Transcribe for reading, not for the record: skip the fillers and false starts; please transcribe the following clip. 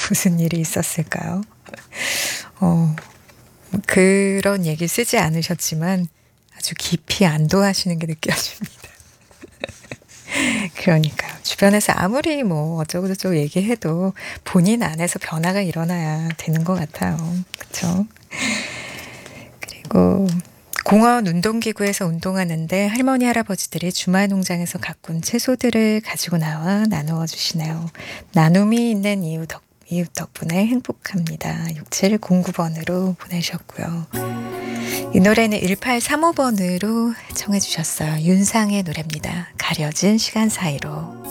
무슨 일이 있었을까요? 그런 얘기 쓰지 않으셨지만 아주 깊이 안도하시는 게 느껴집니다. 그러니까요. 주변에서 아무리 뭐 어쩌고저쩌고 얘기해도 본인 안에서 변화가 일어나야 되는 것 같아요. 그쵸? 그리고 공원 운동기구에서 운동하는데 할머니 할아버지들이 주말 농장에서 가꾼 채소들을 가지고 나와 나누어 주시네요. 나눔이 있는 이웃 덕분에 행복합니다. 6709번으로 보내셨고요. 이 노래는 1835번으로 청해 주셨어요. 윤상의 노래입니다. 가려진 시간 사이로.